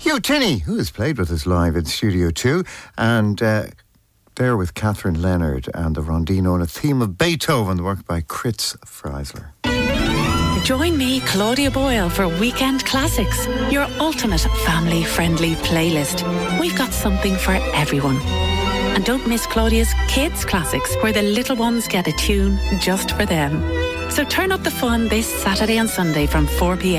Hugh Tinney, who has played with us live in Studio 2, and there with Catherine Leonard and the Rondino on a theme of Beethoven, the work by Kritz Freisler. Join me, Claudia Boyle, for Weekend Classics, your ultimate family-friendly playlist. We've got something for everyone. And don't miss Claudia's Kids Classics, where the little ones get a tune just for them. So turn up the fun this Saturday and Sunday from 4 p.m.